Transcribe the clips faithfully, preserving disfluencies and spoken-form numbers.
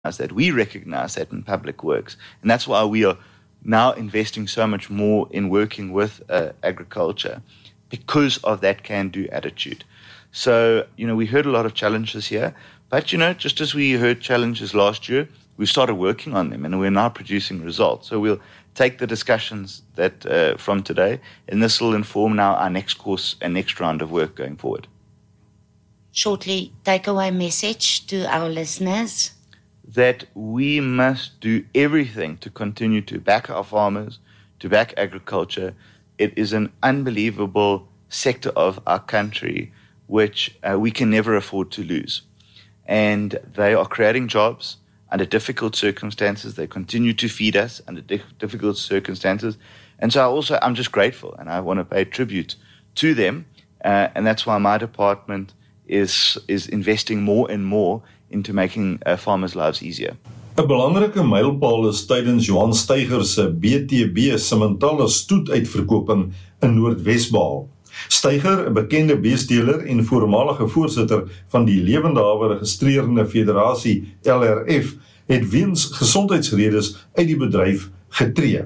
that. We recognize that in public works. And that's why we are now investing so much more in working with uh, agriculture because of that can-do attitude. So, you know, we heard a lot of challenges here, but, you know, just as we heard challenges last year, we started working on them and we're now producing results. So we'll take the discussions that uh, from today, and this will inform now our next course and next round of work going forward. Shortly, takeaway message to our listeners. That we must do everything to continue to back our farmers, to back agriculture. It is an unbelievable sector of our country which uh, we can never afford to lose. And they are creating jobs under difficult circumstances. They continue to feed us under dif- difficult circumstances. And so I also, I'm just grateful, and I want to pay tribute to them. Uh, and that's why my department is is investing more and more into making uh, farmers' lives easier. 'n Belangrike mylpaal is tydens Johan Steiger se B T B Simmentale stoetuitverkoping in Noordwes-Baal. Steiger, 'n bekende beesteler en voormalige voorsitter van die Lewende Hawe Registreerende Federasie L R F, het weens gesondheidsredes uit die bedryf getree.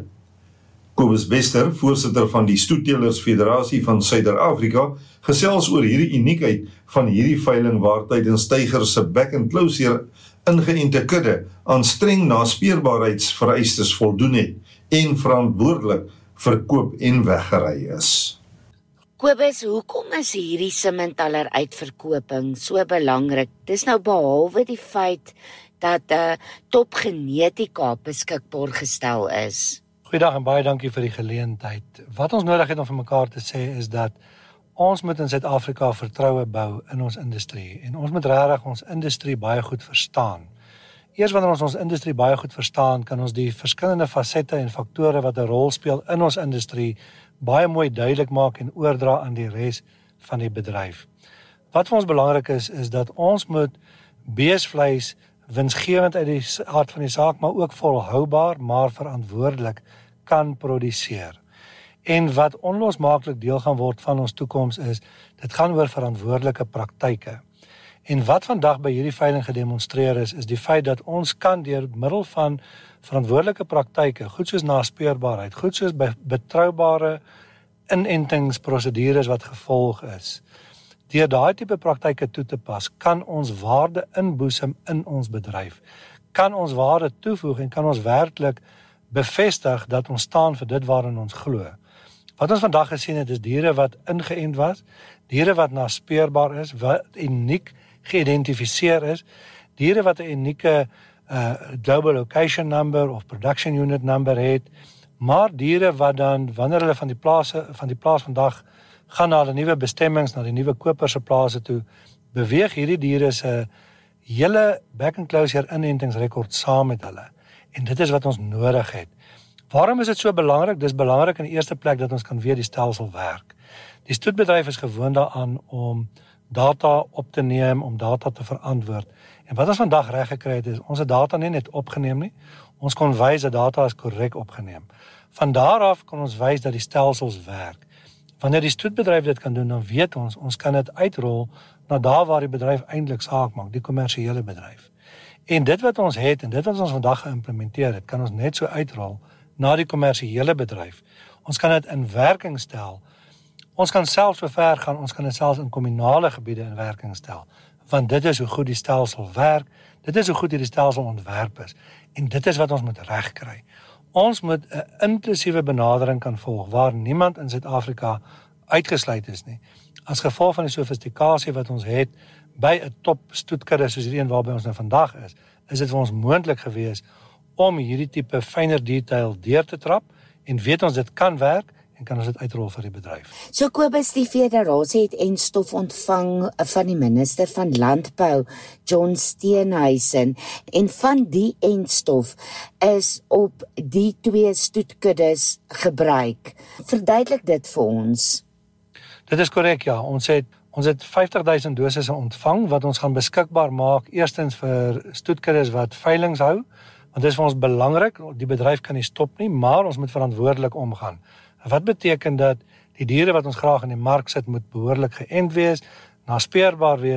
Kobus Bester, voorsitter van die Stoetteelers Federasie van Suider-Afrika, gesels oor hierdie uniekheid van hierdie veiling waar tydens Steiger se back-and-closure ingeënte kudde aan streng naspeurbaarheidsvereistes voldoen het en verantwoordelik verkoop en weggery is. Kobus, hoekom is hierdie Simmentaler uitverkoping so belangrik? Dis nou behalwe die feit dat uh, top genetika beskikbaar gestel is. Goeiedag en baie dankie vir die geleentheid. Wat ons nodig het om vir mekaar te sê is dat ons moet in Suid-Afrika vertroue bou in ons industrie en ons moet regtig ons industrie baie goed verstaan. Eers wanneer ons ons industrie baie goed verstaan, kan ons die verskillende fasette en faktore wat 'n rol speel in ons industrie baie mooi duidelik maak en oordra aan die res van die bedryf. Wat vir ons belangrik is, is dat ons moet beesvleis winsgewend uit die aard van die saak, maar ook volhoubaar, maar verantwoordelik kan produseer. En wat onlosmaaklik deel gaan word van ons toekoms is, dit gaan oor verantwoordelike praktyke. En wat vandag by hierdie veiling gedemonstreer is, is die feit dat ons kan deur middel van verantwoordelike praktyke, goed soos naspeurbaarheid, goed soos betroubare inentingsprosedures wat gevolg is, deur daai tipe praktyke toe te pas, kan ons waarde inboesem in ons bedryf, kan ons waarde toevoeg en kan ons werklik bevestig dat ons staan vir dit waarin ons glo. Wat ons vandag gesien het is diere wat ingeënt was, diere wat naspeurbaar is, wat uniek geïdentifiseer is, diere wat 'n unieke uh, global location number of production unit number het, maar diere wat dan wanneer hulle van die plase van die plaas vandag gaan na die nuwe bestemmings, na die nuwe kopers se plase toe, beweeg hierdie diere se hele back-and-closure inentingsrekord saam met hulle. En dit is wat ons nodig het. Waarom is dit so belangrik? Dis belangrik in die eerste plek dat ons kan weet die stelsel werk. Die stoetbedryf is gewoond daaraan om data op te neem, om data te verantwoord. En wat ons vandag reg gekry het is, ons het data nie net opgeneem nie, ons kon wys dat data is korrek opgeneem. Van daar af kon ons wys dat die stelsels werk. Wanneer die stoetbedryf dit kan doen, dan weet ons, ons kan dit uitrol na daar waar die bedryf eintlik saak maak, die kommersiële bedryf. En dit wat ons het, en dit wat ons vandag geïmplementeer het, kan ons net so uitrol na die kommersiële bedryf. Ons kan dit in werking stel. Ons kan selfs so ver gaan, ons kan dit selfs in kommunale gebiede in werking stel. Want dit is hoe goed die stelsel werk, dit is hoe goed die stelsel ontwerp is. En dit is wat ons moet regkry. Ons moet 'n inklusiewe benadering kan volg, waar niemand in Suid-Afrika uitgesluit is nie. As gevolg van die sofistikasie wat ons het, by 'n top stoetkudde soos die een waarby ons nou vandag is, is dit vir ons moontlik gewees om hierdie tipe fynere detail deur te trap, en weet ons dit kan werk, en kan ons dit uitrol vir die bedryf. So Kobus, die federasie het enstof ontvang van die minister van Landbou, John Steenhuisen, en van die enstof is op die twee stoetkuddes gebruik. Verduidelik dit vir ons. Dit is korrek, ja. Ons het ons het vyftig duisend dosisse ontvang wat ons gaan beskikbaar maak, eerstens vir stoetkuddes wat veilings hou, want dit is vir ons belangrik, die bedryf kan nie stop nie, maar ons moet verantwoordelik omgaan. Wat beteken dat die diere wat ons graag in die mark sit, moet behoorlik geënt wees, naspeurbaar wees,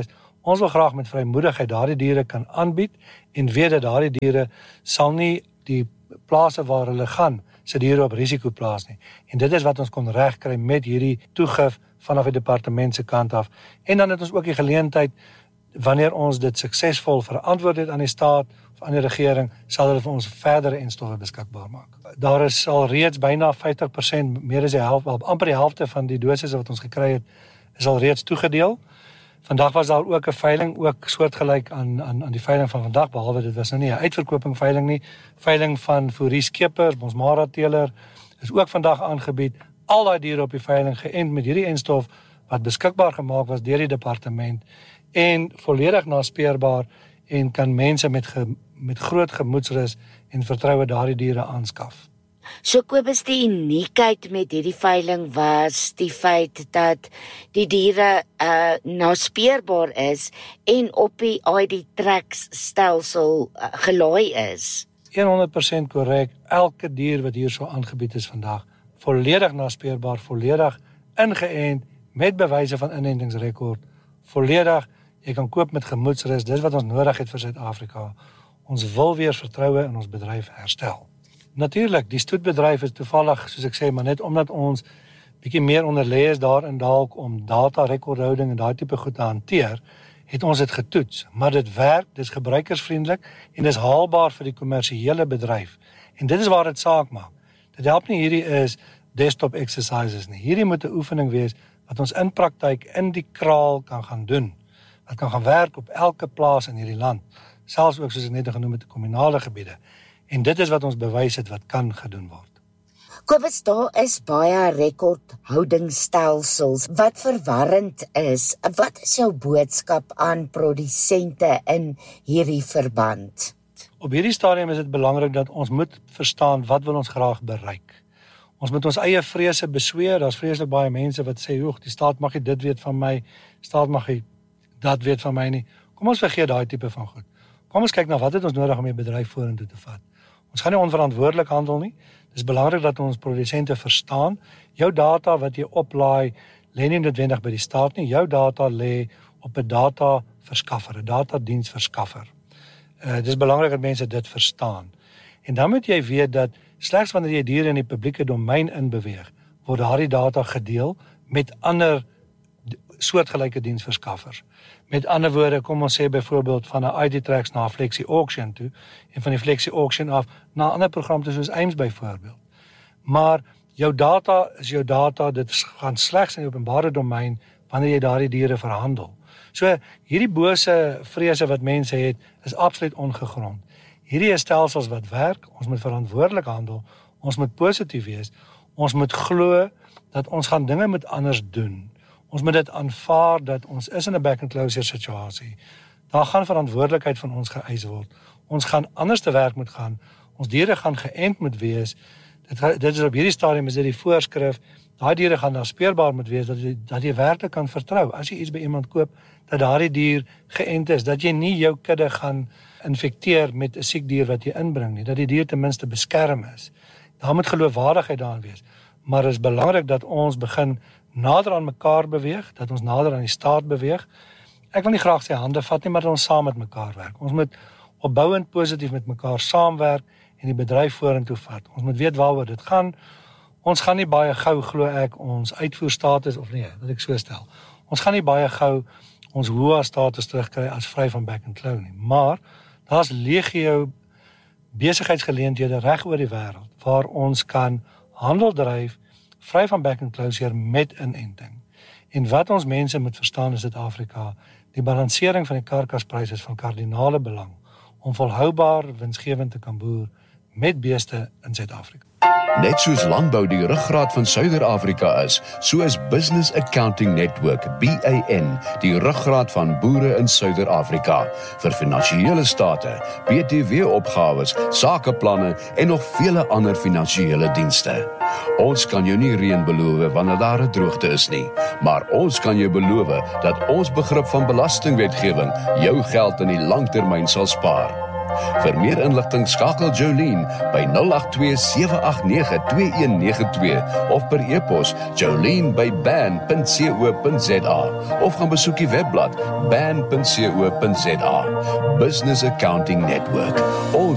Ons wil graag met vrymoedigheid daardie diere kan aanbied en weet dat daardie diere sal nie die plase waar hulle gaan, se diere op risiko plaas nie. En dit is wat ons kon regkry met hierdie toegif vanaf die departement se kant af. En dan het ons ook die geleentheid, wanneer ons dit suksesvol verantwoord het aan die staat of aan die regering, sal hulle vir ons verdere enstowwe beskikbaar maak. Daar is al reeds byna vyftig persent, meer as die helfte, amper die helfte van die dosisse wat ons gekry het, is al reeds toegedeel. Vandag was daar ook 'n veiling, ook soortgelyk aan, aan, aan die veiling van vandag, behalwe dit was nou nie 'n uitverkoping veiling nie. Veiling van Fourie Skeepers, ons Mara teeler, is ook vandag aangebied. Al daai diere op die veiling geënt met hierdie enstof wat beskikbaar gemaak was deur die departement en volledig naspeurbaar en kan mense met, ge, met groot gemoedsrus en vertroue daardie diere aanskaf. So Kobus, die uniekheid met hierdie veiling was die feit dat die diere uh, naspeurbaar is en op die I D Tracks stelsel uh, gelaai is. honderd persent korrek, elke dier wat hier so aangebied is vandag, volledig naspeurbaar, volledig ingeënt, met bewyse van inentingsrekord, volledig, jy kan koop met gemoedsrus, dis wat ons nodig het vir Suid-Afrika. Ons wil weer vertroue in ons bedryf herstel. Natuurlik, die stoetbedryf is toevallig, soos ek sê, maar net omdat ons bietjie meer onderlê is daarin dalk om data rekordhouding en daai tipe goed te hanteer, het ons dit getoets. Maar dit werk, dit is gebruikersvriendelik en dit is haalbaar vir die kommersiële bedryf. En dit is waar dit saak maak. Dit help nie hierdie is desktop exercises nie. Hierdie moet 'n oefening wees wat ons in praktyk in die kraal kan gaan doen. Wat kan gaan werk op elke plaas in hierdie land. Selfs ook soos ek net genoem het, die kommunale gebiede. En dit is wat ons bewys het wat kan gedoen word. Kobus, daar is baie rekordhoudingsstelsels wat verwarrend is. Wat is jou boodskap aan produsente in hierdie verband? Op hierdie stadium is dit belangrik dat ons moet verstaan wat wil ons graag bereik. Ons moet ons eie vrese besweer. Daar's vreeslik baie mense wat sê, "Joeg, die staat mag nie dit weet van my, die staat mag nie dat weet van my nie." Kom ons vergeet daai tipe van goed. Kom ons kyk na wat het ons nodig om die bedryf vorentoe te vat. Ons gaan nie onverantwoordelik handel nie. Dit is belangrik dat ons produsente verstaan, jou data wat jy oplaai, lê nie noodwendig by die staat nie. Jou data lê op 'n data verskaffer, 'n datadiensverskaffer. Uh, dit is belangrik dat mense dit verstaan. En dan moet jy weet dat slegs wanneer jy diere in die publieke domein inbeweeg, word daardie data gedeel met ander soortgelyke diensverskaffers. Met ander woorde, kom ons sê byvoorbeeld van 'n I D Tracks na 'n Flexi Auction toe en van die Flexi Auction af na 'n ander program toe soos Ames byvoorbeeld. Maar jou data is jou data, dit gaan slegs in die openbare domein wanneer jy daardie diere verhandel. So hierdie bose vrese wat mense het, is absoluut ongegrond. Hierdie is stelsels wat werk, ons moet verantwoordelik handel, ons moet positief wees, ons moet glo dat ons gaan dinge met anders doen. Ons moet dit aanvaar dat ons is in 'n back and closure situasie. Daar gaan verantwoordelikheid van ons geëis word. Ons gaan anders te werk moet gaan. Ons diere gaan geënt moet wees. Dit, dit is op hierdie stadium is dit die voorskrif. Daai diere gaan naspeurbaar moet wees dat jy dat jy werklik kan vertrou. As jy iets by iemand koop, dat daardie dier geënt is, dat jy nie jou kudde gaan infekteer met 'n siek dier wat jy inbring nie, dat die dier ten minste beskerm is. Daar moet geloofwaardigheid daarin wees. Maar dit is belangrik dat ons begin nader aan mekaar beweeg, dat ons nader aan die staat beweeg. Ek wil nie graag sê hande vat nie, maar dat ons saam met mekaar werk. Ons moet opbouend positief met mekaar saamwerk en die bedryf vorentoe vat. Ons moet weet waaroor dit gaan. Ons gaan nie baie gou, glo ek, ons uitvoerstatus, of nee, dat ek so stel. Ons gaan nie baie gou ons H O A status terugkry as vry van back and claw nie. Maar daar's legio besigheidsgeleenthede reg oor die wêreld waar ons kan handel dryf vry van back and closure met inenting. En wat ons mense moet verstaan in Suid-Afrika, die balansering van die karkaspryse is van kardinale belang om volhoubaar winsgewend te kan boer met beeste in Suid-Afrika. Net soos landbou die ruggraat van Suider-Afrika is, so is Business Accounting Network, B A N, die ruggraat van boere in Suider-Afrika, vir finansiële state, B T W-opgawes, sakeplanne en nog vele ander finansiële dienste. Ons kan jou nie reën beloof wanneer daar 'n droogte is nie, maar ons kan jou beloof dat ons begrip van belastingwetgewing jou geld in die langtermyn sal spaar. Vir meer inligting skakel Jolene by nul agt twee sewe agt nege twee een nege twee of per e-pos jolene by ban punt co punt za of gaan besoek die webblad ban punt co punt za. Business Accounting Network. Ons